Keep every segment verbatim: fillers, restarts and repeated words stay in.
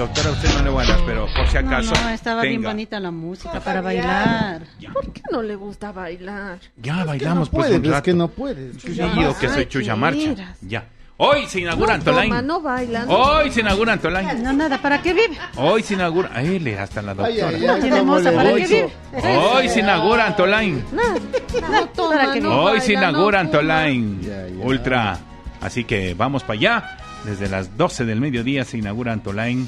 doctora, a usted no le voy a dar, pero por si acaso. No, no, estaba tenga. bien bonita la música para bailar. ¿Por qué no le gusta bailar? Ya bailamos, no pues puedes, un rato. es que no puedes. Sí, yo que soy Ay, Chucha qué Marcha. miras. Ya. Hoy se inaugura No toma, Antolain. no baila. no. Hoy se inaugura Antolain. No, nada, ¿para qué vive? Hoy se inaugura. Ay, le hasta la Ay, doctora. ay, ay, Tiene cómo moza, le ¿para gusta. qué vive? Hoy se inaugura Antolain. Nada, no toma, ¿Para qué no vive? Hoy baila, se inaugura no fuma. Antolain Ya, ya. Ultra. Así que vamos para allá. Desde las doce del mediodía se inaugura Antolain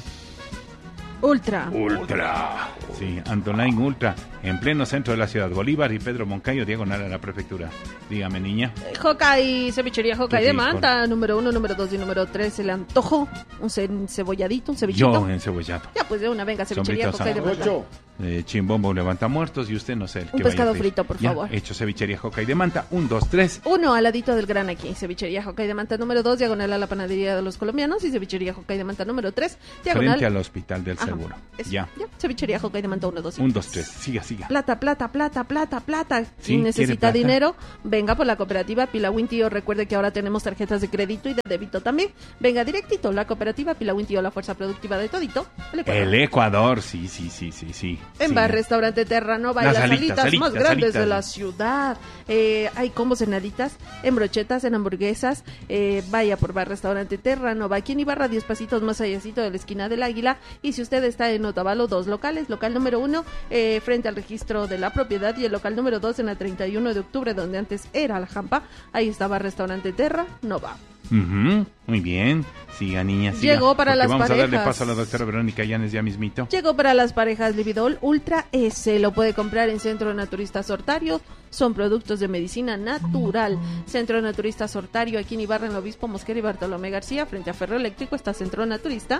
Ultra. Ultra. Sí, Antolain Ultra. En pleno centro de la ciudad. Bolívar y Pedro Moncayo, diagonal a la prefectura. Dígame, niña. Hawkeye, cevichería Hawkeye ¿Qué de sí, Manta, número uno, número dos y número tres, se le antojo un ce- cebolladito, un cevichito. Yo encebollado. Ya, pues de una, venga, cevichería Sombrito Hawkeye de Manta. Ocho. Eh, Chimbombo levanta muertos y usted no sé. el Un que pescado vaya a pedir. frito, por Ya, favor. hecho cevichería Hawkeye de Manta. Un, dos, tres. Uno al ladito del gran aquí, cevichería Hawkeye de Manta número dos, diagonal a la panadería de los colombianos, y cevichería Hawkeye de Manta número tres, diagonal. Frente al hospital del Ajá, seguro. eso, Ya. ya, cevichería Hawkeye de Manta uno, dos y Un, dos, tres. Siga, siga. Plata, plata, plata, plata, plata. Sí, Si ¿quiere necesita plata? dinero, venga por la cooperativa Pilawin Tío. Recuerde que ahora tenemos tarjetas de crédito y de débito también. Venga directito, la cooperativa Pilawin Tío, la fuerza productiva de todito. El Ecuador. El Ecuador, sí, sí, sí, sí, sí. En Sí. Bar Restaurante Terranova, Las las alitas, alitas, alitas, más grandes alitas. de la ciudad. Eh, hay combos en alitas, en brochetas, en hamburguesas. Eh, vaya por Bar Restaurante Terranova, aquí en Ibarra, diez pasitos más allácito de la esquina del Águila. Y si usted está en Otavalo, dos locales. Local número uno, eh, frente al registro de la propiedad, y el local número dos en la treinta y uno de octubre, donde antes era la Jampa. Ahí estaba Restaurante Terranova. Ujú, muy bien. Siga, niña, siga. Llegó para Porque las vamos a darle parejas. paso a la doctora Verónica Llanes ya mismito. Llegó para las parejas Lividol Ultra S. Lo puede comprar en Centro Naturista Sortario. Son productos de medicina natural. Centro Naturista Sortario, aquí en Ibarra, en el Obispo Mosquera y Bartolomé García, frente a Ferro Eléctrico, está Centro Naturista.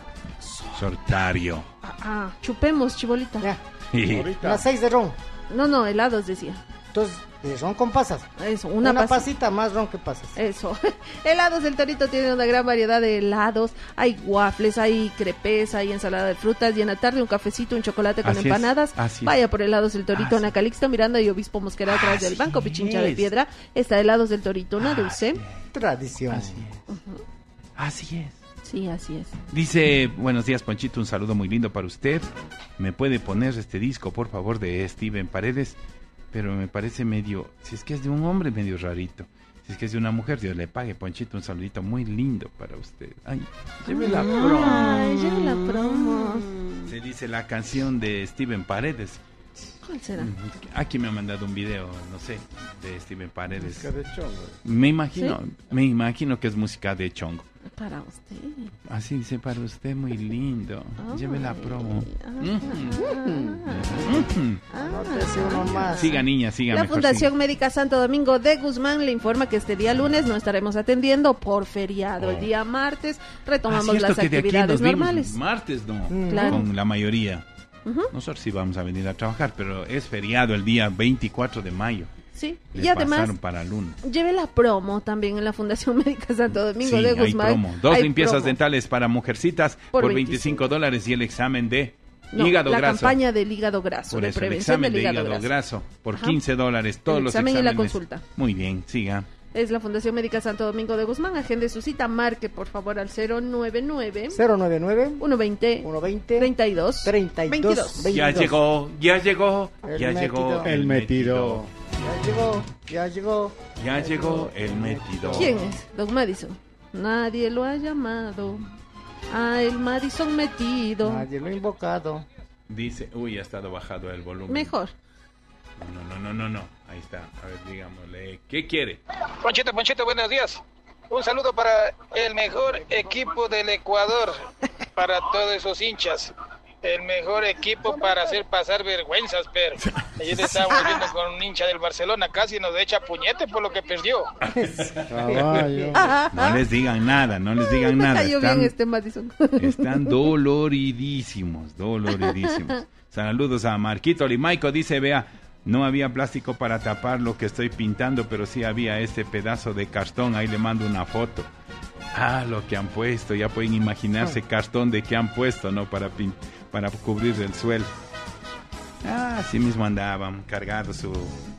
Sortario. Ah, ah, chupemos, chibolita. Ya, Ahorita. las seis de ron. No, no, helados decía. Entonces, eh, ron con pasas. Eso, una, Una, pas- pasita más ron que pasas. Eso. Helados del Torito tiene una gran variedad de helados. Hay waffles, hay crepes, hay ensalada de frutas. Y en la tarde un cafecito, un chocolate con Así es, empanadas. así es. Vaya por Helados del Torito, Así en la Calixto Miranda y Obispo Mosquera, atrás del Así Banco Pichincha de es. Piedra. Está Helados del Torito, una dulce. Tradición. Así es. Así es. Sí, así es. Dice, buenos días, Ponchito, un saludo muy lindo para usted. ¿Me puede poner este disco, por favor, de Steven Paredes? Pero me parece medio, si es que es de un hombre, medio rarito. Si es que es de una mujer, Dios le pague, Ponchito, un saludito muy lindo para usted. Ay, lleve la promo. Ay, lleve la promo. Se dice la canción de Steven Paredes. ¿Cuál será? Aquí me ha mandado un video, no sé, de Steven Paredes. Música de chongo. Me imagino, me imagino que es música de chongo. Para usted. Así dice, para usted, muy lindo. Ay, Lleve la promo. ah, Ujú. Ujú. Anótese uno más. Siga, niña, siga. La mejor, Fundación siga. Médica Santo Domingo de Guzmán le informa que este día lunes no estaremos atendiendo por feriado. El Oh. día martes Ah, retomamos cierto las que de aquí actividades nos vimos normales. martes, no, Claro. con la mayoría. Ujú. Nosotros sí vamos a venir a trabajar, pero es feriado el día veinticuatro de mayo. Sí, Le y además pasaron para lunes. lleve la promo también en la Fundación Médica Santo Domingo Sí, de hay Guzmán. promo. Dos Hay limpiezas promo. dentales para mujercitas Por por, veinticinco veinticinco dólares y el examen de No, hígado la graso. campaña del hígado graso, Por de eso, el prevención examen del de hígado, hígado graso. graso por Ajá. quince dólares. Todos El los examen y la exámenes. consulta. Muy bien, siga. Es la Fundación Médica Santo Domingo de Guzmán. Agende su cita, marque por favor al cero nueve nueve, cero nueve nueve, uno veinte, uno veinte, treinta y dos, treinta y dos, veintidós. veintidós. Ya llegó, ya llegó, El ya metido. llegó El metido. Ya llegó, ya llegó. Ya llegó el metido. ¿Quién es? Don Madison. Nadie lo ha llamado. Ah, el Madison metido. Nadie lo ha invocado. Dice, uy, ha estado bajado el volumen. Mejor. No, no, no, no, no. Ahí está. A ver, digámosle. ¿Qué quiere? Ponchito, Ponchito, buenos días. Un saludo para el mejor equipo del Ecuador, para todos esos hinchas. El mejor equipo para hacer pasar vergüenzas, pero ayer estábamos viendo con un hincha del Barcelona, casi nos echa puñete por lo que perdió. Caballo. No les digan nada, no les digan Me nada. cayó Están, bien este Madison. están doloridísimos, doloridísimos. Saludos a Marquito Limaico, dice, vea, no había plástico para tapar lo que estoy pintando, pero sí había este pedazo de cartón, ahí le mando una foto. Ah, lo que han puesto, ya pueden imaginarse cartón de que han puesto, ¿no? Para pin- para cubrir el suelo. Ah, así mismo andaban, cargado su,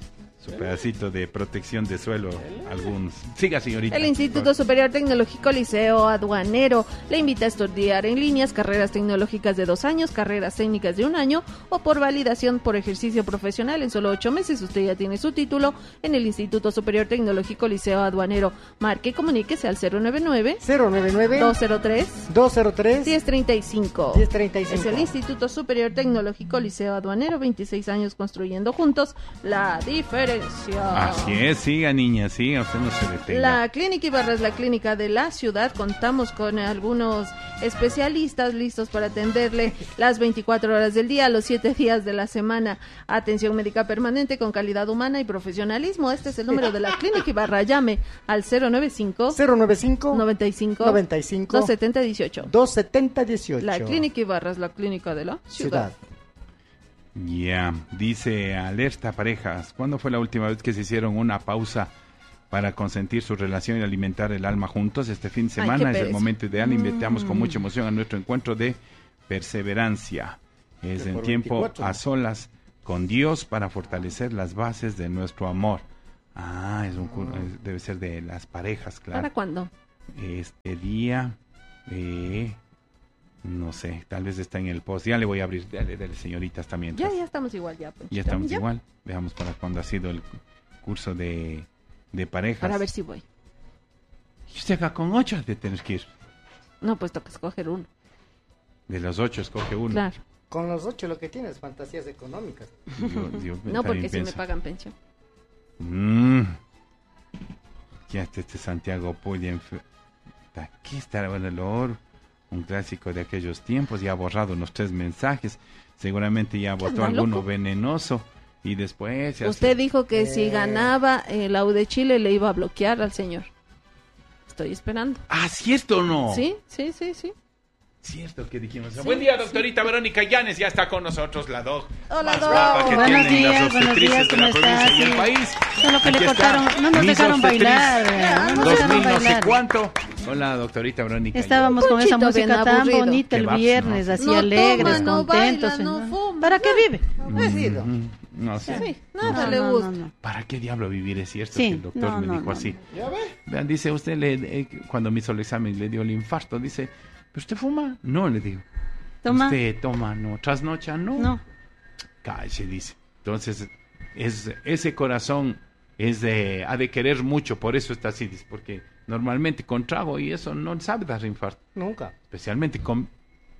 su pedacito de protección de suelo, algunos. Siga, señorita. El Instituto Superior Tecnológico Liceo Aduanero le invita a estudiar en líneas carreras tecnológicas de dos años, carreras técnicas de un año o por validación por ejercicio profesional en solo ocho meses. Usted ya tiene su título en el Instituto Superior Tecnológico Liceo Aduanero. Marque y comuníquese al cero nueve nueve, cero nueve nueve, dos cero tres, dos cero tres, diez treinta y cinco. diez treinta y cinco. Es el Instituto Superior Tecnológico Liceo Aduanero, veintiséis años construyendo juntos la diferencia. Así es, siga, niña, siga, usted no se detenga. La Clínica Ibarra es la clínica de la ciudad. Contamos con algunos especialistas listos para atenderle las veinticuatro horas del día, los siete días de la semana. Atención médica permanente con calidad humana y profesionalismo. Este es el número de la Clínica Ibarra. Llame al cero nueve cinco, cero nueve cinco, noventa y cinco, noventa y cinco, dos setenta dieciocho. dos setenta dieciocho. La Clínica Ibarra es la clínica de la ciudad. Ciudad. Ya, dice alerta parejas, ¿cuándo fue la última vez que se hicieron una pausa para consentir su relación y alimentar el alma juntos? Este fin de Ay, semana qué es el pereza. momento ideal, invitamos con Mm. mucha emoción a nuestro encuentro de perseverancia. Es Que en por tiempo veinticuatro. a solas con Dios para fortalecer las bases de nuestro amor. Ah, es un, cu- es- debe ser de las parejas, ¿Para claro. cuándo? Este día, eh, no sé, tal vez está en el post. Ya le voy a abrir, dale, dale, señoritas también. Ya, ya estamos igual, ya. Ponchito. Ya estamos ¿Ya? igual. Veamos para cuándo ha sido el curso de, de parejas. Para ver si voy. Y usted acá con ocho de tener que ir. No, pues toca escoger uno. De los ocho escoge uno. Claro. Con los ocho lo que tienes, fantasías económicas. Yo- yo No, también porque si me pienso. pagan pensión. Mm. Ya está este Santiago Puya. enfe- Aquí está bueno, el oro. Un clásico de aquellos tiempos. Ya ha borrado unos tres mensajes. Seguramente ya votó anda, alguno loco? venenoso. Y después... se Usted hace- dijo que si Eh. ganaba eh, la U de Chile le iba a bloquear al señor. Estoy esperando. Ah, ¿cierto o no? Sí, sí, sí, sí. Cierto que dijimos. Sí, Buen día, sí. doctorita Verónica Llanes. Ya está con nosotros la doc. Hola, más doc. guapa que Buenos tienen las días, buenos obstetrices días, de la ¿cómo provincia estás? y el Sí. país. Solo que le Aquí cortaron, está no nos Miss dejaron Obstetriz bailar, no nos dos dejaron mil no sé bailar. cuánto. Hola, doctorita Verónica. Estábamos con esa Ponchito bien música tan aburrido. bonita el Qué vaps, viernes, ¿no? así No alegres, toma, no contentos. baila, no ¿no? fuma. ¿Para qué vive? No he sido. Mm, No sé. Sí, nada No, le no, gusta. no, no. ¿Para qué diablo vivir? Es cierto Sí, que el doctor no, me no, dijo no, así. no. ¿Ya ve? Vean, dice usted, le, eh, cuando me hizo el examen le dio el infarto. Dice, ¿pero usted fuma? No, le digo. Toma. ¿Usted toma? No. ¿Trasnocha? No. No. Cállese, dice. Entonces, es, ese corazón es de, ha de querer mucho, por eso está así, dice, porque normalmente con trago y eso no sabe dar infarto, Nunca. especialmente con...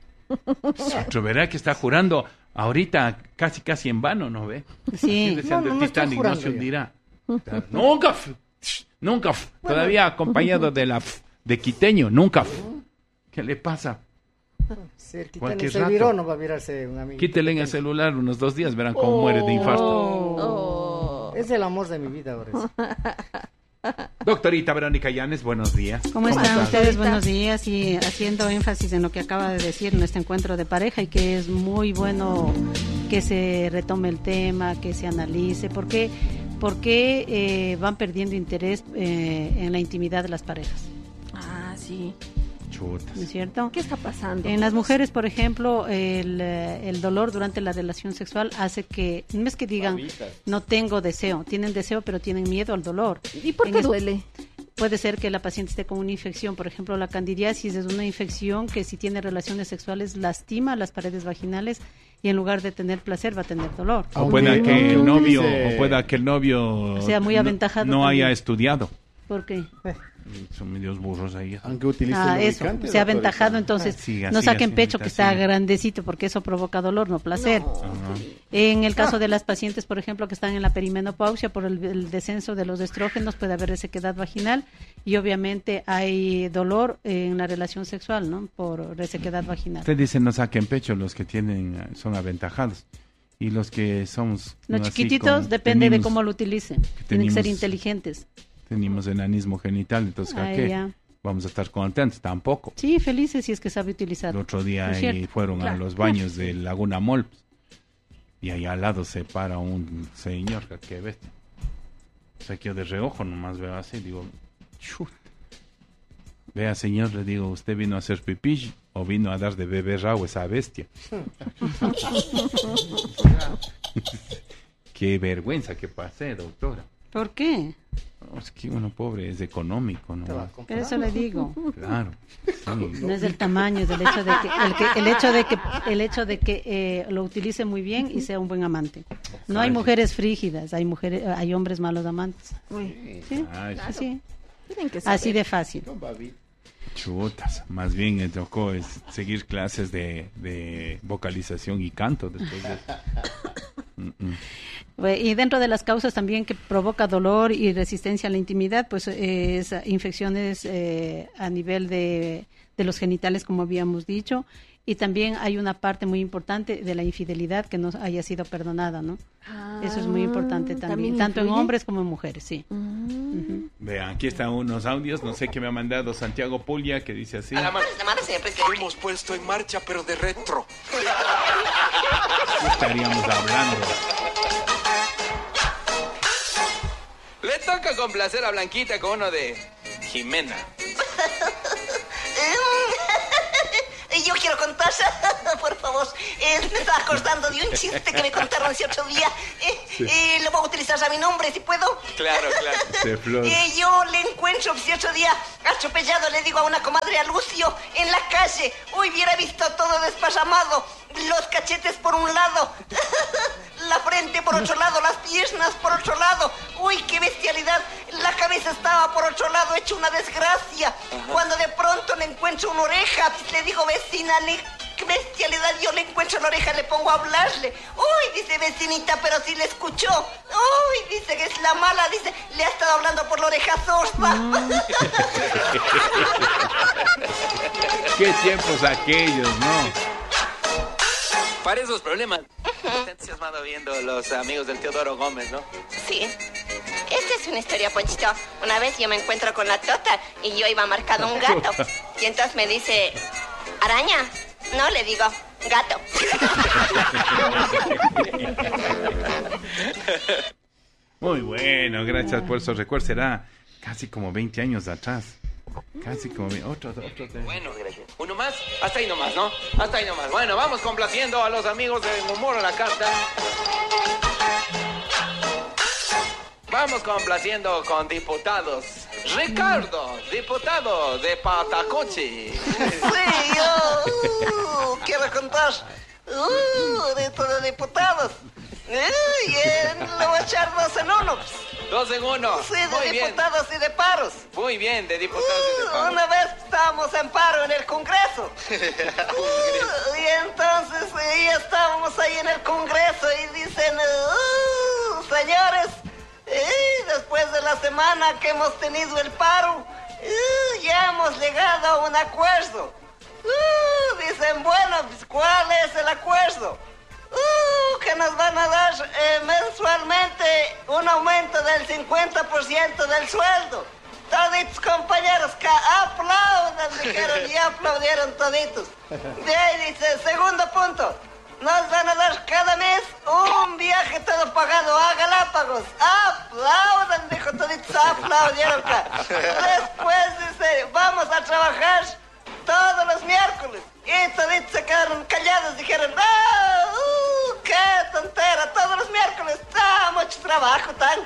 Otro verá que está jurando ahorita casi casi en vano, ¿no ve? Aquí Sí. decían No, no, del no estoy Titanic, no jurando se yo. hundirá. Claro. Nunca, f- nunca, f- todavía acompañado de la f- de quiteño, nunca. f- ¿Qué le pasa? Si el Cualquier Titanic se rato. viró, no va a virarse un amigo. Quítele en el celular unos dos días, verán cómo muere de infarto. Oh. Es el amor de mi vida ahora. sí. Doctorita Verónica Llanes, buenos días. ¿Cómo están estás? ustedes? Buenos días. Y haciendo énfasis en lo que acaba de decir en este encuentro de pareja y que es muy bueno que se retome el tema, que se analice, porque porque eh, van perdiendo interés eh, en la intimidad de las parejas, Ah, sí. Chutas. ¿no es cierto? ¿Qué está pasando? En las mujeres, por ejemplo, el, eh, el dolor durante la relación sexual hace que, no es que digan, no tengo deseo, tienen deseo, pero tienen miedo al dolor. ¿Y por En qué es- duele? Puede ser que la paciente esté con una infección, por ejemplo, la candidiasis es una infección que si tiene relaciones sexuales lastima las paredes vaginales y en lugar de tener placer va a tener dolor. O Aunque- pueda que aunque el novio, utilice- o pueda que el novio Sea muy no- aventajado no, también. haya estudiado. ¿Por qué? Son medios burros ahí. Aunque utilice Ah, eso, lubricante, se ha doctorita. aventajado, entonces Siga, no siga, saquen pecho señorita, que está siga. grandecito porque eso provoca dolor, no placer. Ajá. En el caso de las pacientes, por ejemplo, que están en la perimenopausia por el, el descenso de los estrógenos, puede haber resequedad vaginal y obviamente hay dolor en la relación sexual, ¿no? Por resequedad vaginal. Usted dice no saquen pecho los que tienen, eh, son aventajados. Y los que somos... Los así chiquititos con- depende de tenemos- cómo lo utilicen. Tienen que ser tenemos- inteligentes. Tenemos enanismo genital, entonces ¿a Ah, qué? ya. Vamos a estar contentos, tampoco. Sí, felices si es que sabe utilizar. El otro día Es ahí cierto. fueron a Claro. los baños de Laguna Mall y ahí al lado se para un señor que qué bestia. Se quedó de reojo, nomás veo así, digo, chut. Vea señor, le digo, ¿usted vino a hacer pipí o vino a dar de beber agua esa bestia? Qué vergüenza que pasé, doctora. ¿Por qué? No, es que uno pobre es económico, ¿no? Pero eso le digo. Claro. Sí. No es del tamaño, es del hecho de que el, que, el hecho de que el hecho de que eh, lo utilice muy bien y sea un buen amante. No hay mujeres frígidas, hay mujeres, hay hombres malos amantes. Uy, ¿Sí? Ay, Así, tienen que saber. así de fácil. chutas. Más bien me tocó es seguir clases de, de vocalización y canto después de eso. Mm-mm. Y dentro de las causas también que provoca dolor y resistencia a la intimidad, pues es infecciones eh, a nivel de, de los genitales, como habíamos dicho, y también hay una parte muy importante de la infidelidad que no haya sido perdonada, ¿no? Ah, Eso es muy importante también, ¿también tanto en influye? hombres como en mujeres, sí. Mm. Ujú. Vean, aquí están unos audios, no sé qué me ha mandado Santiago Puglia, que dice así. A la mano, la mano, señor presidente. Lo hemos puesto en marcha, pero de retro. ¿Qué estaríamos hablando? Le toca complacer a Blanquita con uno de Jimena. Yo quiero contar, por favor, eh, me estaba acordando de un chiste que me contaron ese otro día. Eh, eh, lo voy a utilizar a mi nombre, si puedo. Claro, claro. De flor. Eh, yo le encuentro ese otro día atropellado, le digo a una comadre, a Lucio, en la calle. Uy, hubiera visto todo desparramado. Los cachetes por un lado, la frente por otro lado, las piernas por otro lado. Uy, qué bestialidad. La cabeza estaba por otro lado, hecho una desgracia. Ajá. Cuando de pronto le encuentro una oreja, le digo, vecina, le... qué bestialidad, yo le encuentro la oreja, le pongo a hablarle. Uy, dice, vecinita, pero sí le escuchó. Uy, dice que es la mala, dice, le ha estado hablando por la oreja sorda. Mm. Qué tiempos aquellos, ¿no? Para esos problemas, está entusiasmado viendo los amigos del Teodoro Gómez, ¿no? Sí. Esta es una historia, Ponchito. Una vez yo me encuentro con la Tota y yo iba marcado un gato. Y entonces me dice, ¿araña? No, le digo, gato. Muy bueno, gracias por esos recuerdos. Será casi como veinte años atrás. Casi como otro, otro, otro. Bueno, gracias. Uno más, hasta ahí nomás, ¿no? Hasta ahí nomás. Bueno, vamos complaciendo a los amigos de Humor a la Carta. Vamos complaciendo con diputados. Ricardo, diputado de Patacochi. Sí, yo uh, quiero contar uh, de todos diputados. Uh, y le voy a echar dos en uno. Dos en uno. Sí, de Muy diputados bien. y de paros. Muy bien, de diputados uh, y de paros. Una vez estábamos en paro en el Congreso. uh, y entonces eh, estábamos ahí en el Congreso y dicen, uh, señores, eh, después de la semana que hemos tenido el paro, uh, ya hemos llegado a un acuerdo. Uh, dicen, bueno, pues, ¿cuál es el acuerdo? Uh, que nos van a dar eh, mensualmente un aumento del cincuenta por ciento del sueldo. Toditos compañeros que aplaudan, dijeron, y aplaudieron toditos. De ahí dice, segundo punto, nos van a dar cada mes un viaje todo pagado a Galápagos. Aplaudan, dijo toditos, aplaudieron. Después dice, vamos a trabajar todos los miércoles. Y toditos se quedaron callados, dijeron, ¡ah! Uh, ¡Qué tontera! Todos los miércoles, ¡ah! Mucho trabajo, tan.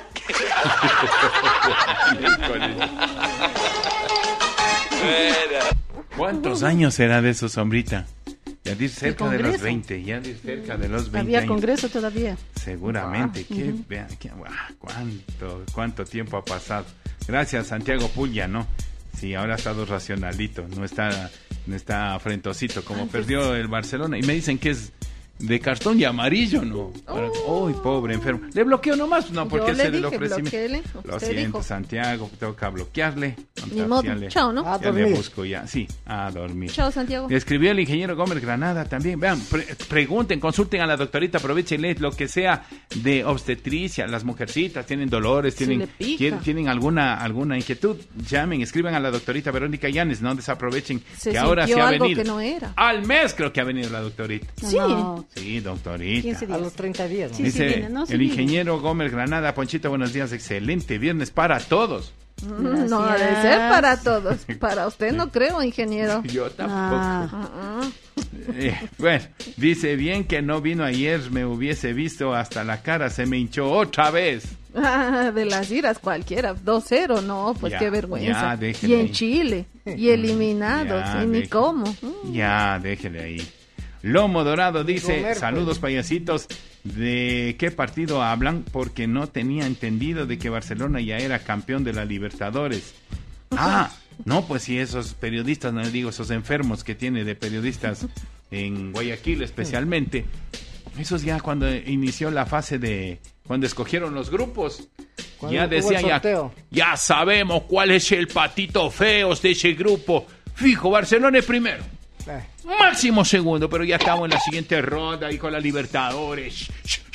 ¿Cuántos años será de eso, Sombrita? Ya dice cerca de los veinte, ya dice cerca de los veinte Había años. Congreso todavía. Seguramente, Ah, que, uh-huh. vean, que, wow, cuánto, cuánto tiempo ha pasado. Gracias, Santiago Puglia, ¿no? Sí, ahora ha estado racionalito, no está, no está frentosito, como Antes. perdió el Barcelona. Y me dicen que es de cartón y amarillo, ¿no? Oh. Uy, pobre enfermo. ¿Le bloqueo nomás? No, porque Yo ese le era el dije, ofrecimiento. bloquéele, Lo usted siento, dijo. Santiago, tengo que bloquearle. Ni modo, Ya le- chao, ¿no? A Ya le dormir. busco ya, sí, a dormir. Chao, Santiago. Escribió el ingeniero Gómez Granada también. Vean, pre- pregunten, consulten a la doctorita, aprovechenle lo que sea de obstetricia. Las mujercitas tienen dolores, Se tienen, le pica. tienen, tienen alguna alguna inquietud. Llamen, escriban a la doctorita Verónica Llanes, no desaprovechen Se que ahora sintió se ha algo venido. que no era. Al mes creo que ha venido la doctorita. Sí. No. Sí, doctorita. quince A días. los treinta días, ¿no? Sí, Dice viene, no, sí el viene. ingeniero Gómez Granada, Ponchito, buenos días, excelente viernes para todos. Mm, No Gracias. debe ser para todos. Para usted no creo, ingeniero. Yo tampoco. Ah, Uh-uh. Eh, bueno, dice, bien que no vino ayer, me hubiese visto hasta la cara, se me hinchó otra vez. Ah, de las iras cualquiera, dos cero, no, pues Ya, qué vergüenza. ya, y déjele en ahí. Chile, y eliminados, Ya, y ni deje- cómo. Mm. Ya, déjele ahí. Lomo Dorado dice, Comer, saludos pues. payasitos, ¿de qué partido hablan? Porque no tenía entendido de que Barcelona ya era campeón de la Libertadores. Ah, no, pues sí, esos periodistas, no les digo, esos enfermos que tiene de periodistas en Guayaquil especialmente, esos ya cuando inició la fase de, cuando escogieron los grupos, Cuando ya hubo el decía ya, sorteo. ya sabemos cuál es el patito feo de ese grupo. Fijo, Barcelona es primero. Eh, Máximo segundo, pero ya estamos en la siguiente ronda ahí con la Libertadores.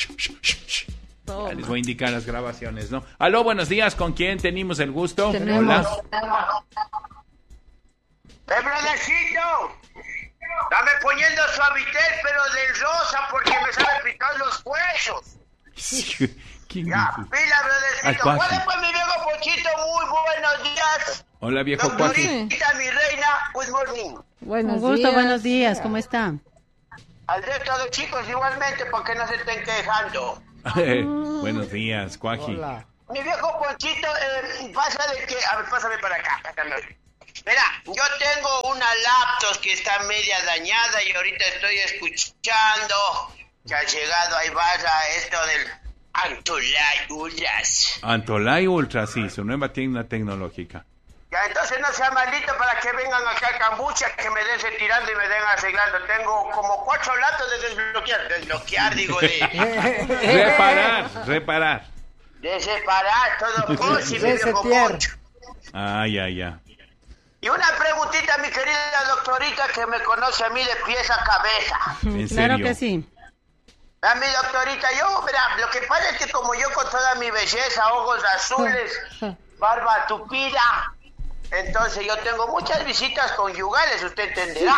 Ya les voy a indicar las grabaciones, ¿no? Aló, buenos días, ¿con quién tenemos el gusto? Tenemos. Hola. ¡Eh, brothercito! Dame poniendo suavitel, pero del rosa, porque me sabe picar los huesos. ¿Quién Ya, dijo? pila, Al brothercito. Cuaji. ¿Cuál es, pues, mi viejo Pochito? Muy buenos días. Hola, viejo Cuaji. Doctorita, mi reina, good morning. Buenos Un gusto, días. buenos días, ¿cómo está? Al resto de chicos igualmente, porque no se estén quejando. Buenos días, Cuaji. hola. Mi viejo Ponchito, eh, pasa de que... A ver, pásame para acá, pásame. Mira, yo tengo una laptop que está media dañada y ahorita estoy escuchando que ha llegado ahí vaya esto del Antolay Ullas. Antolay Ultra, sí, su nueva tienda tecnológica. Ya, entonces no sea maldito para que vengan acá a Cambucha, que me den retirando y me den arreglando. Tengo como cuatro latos de desbloquear. Desbloquear, digo, de... Reparar, reparar. de separar todo Ponchi, mi viejo Resetear. Poncho. Ah, ya, ya. Y una preguntita, mi querida doctorita, que me conoce a mí de pies a cabeza. ¿En Claro serio? que sí. A mi doctorita, yo, mira, lo que pasa es que como yo con toda mi belleza, ojos azules, barba tupida, entonces yo tengo muchas visitas conyugales, usted entenderá.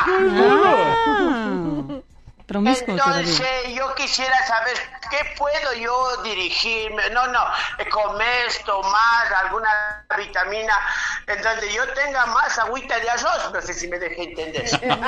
Ah, promiscuo todavía. Entonces yo quisiera saber qué puedo yo dirigirme, no, no, eh, comer, tomar alguna vitamina en donde yo tenga más agüita de arroz, no sé si me deje entender.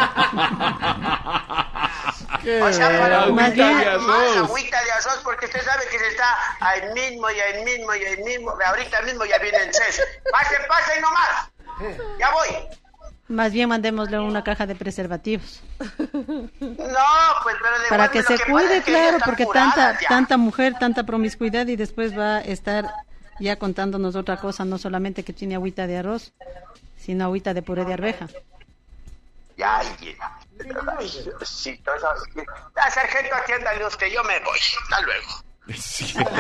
O sea, para Agüita aumentar de arroz. más agüita de arroz, porque usted sabe que se está ahí mismo y ahí mismo y ahí mismo, ahorita mismo ya viene el cese. Pase, pase nomás, ya voy. Más bien mandémosle una caja de preservativos. No, pues, pero de Para igual que lo se pasa cuide, es que ella claro, está porque curada tanta ya. tanta mujer, tanta promiscuidad y después va a estar ya contándonos otra cosa, no solamente que tiene agüita de arroz, sino agüita de puré de arveja. Ya, ay, ay, Diosito, eso- ya, sargento, atiéndale usted, yo me voy. Hasta luego. Sí. O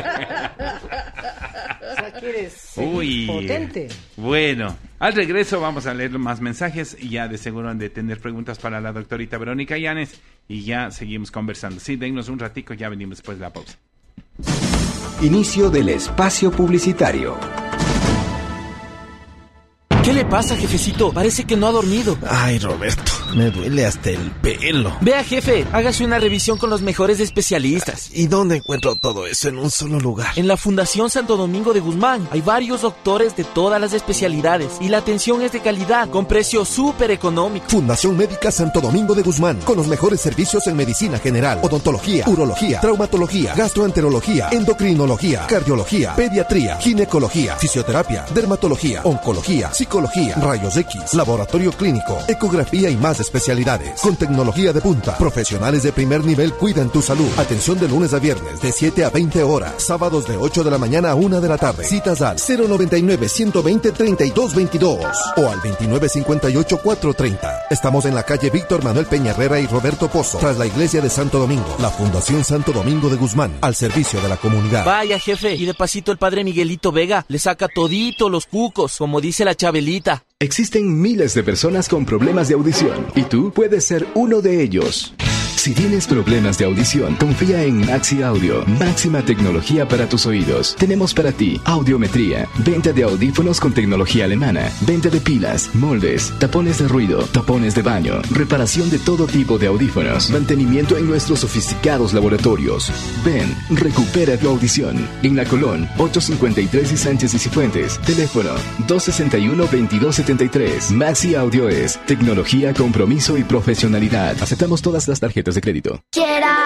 sea, quieres ser Uy. potente. Bueno, al regreso vamos a leer más mensajes y ya de seguro han de tener preguntas para la doctorita Verónica Llanes y ya seguimos conversando. Sí, dennos un ratico, ya venimos después de la pausa. Inicio del espacio publicitario. ¿Qué le pasa, jefecito? Parece que no ha dormido. Ay, Roberto, me duele hasta el pelo. Vea, jefe, hágase una revisión con los mejores especialistas. ¿Y dónde encuentro todo eso en un solo lugar? En la Fundación Santo Domingo de Guzmán hay varios doctores de todas las especialidades y la atención es de calidad, con precio súper económico. Fundación Médica Santo Domingo de Guzmán, con los mejores servicios en medicina general, odontología, urología, traumatología, gastroenterología, endocrinología, cardiología, pediatría, ginecología, fisioterapia, dermatología, oncología, psicología, rayos X, laboratorio clínico, ecografía y más especialidades. Con tecnología de punta, profesionales de primer nivel cuidan tu salud. Atención de lunes a viernes de siete a veinte horas, sábados de ocho de la mañana a una de la tarde. Citas al cero noventa y nueve, ciento veinte, treinta y dos veintidós o al veintinueve cincuenta y ocho, cuatrocientos treinta. Estamos en la calle Víctor Manuel Peña Herrera y Roberto Pozo, tras la iglesia de Santo Domingo. La Fundación Santo Domingo de Guzmán, al servicio de la comunidad. Vaya, jefe, y de pasito el padre Miguelito Vega le saca todito los cucos, como dice la Chabelita. Existen miles de personas con problemas de audición y tú puedes ser uno de ellos. Si tienes problemas de audición, confía en Maxi Audio. Máxima tecnología para tus oídos. Tenemos para ti audiometría, venta de audífonos con tecnología alemana, venta de pilas, moldes, tapones de ruido, tapones de baño, reparación de todo tipo de audífonos, mantenimiento en nuestros sofisticados laboratorios. Ven, recupera tu audición. En La Colón, ocho cincuenta y tres y Sánchez y Cifuentes. Teléfono dos sesenta y uno, veintidós setenta y tres. Maxi Audio es tecnología, compromiso y profesionalidad. Aceptamos todas las tarjetas de crédito. Quiera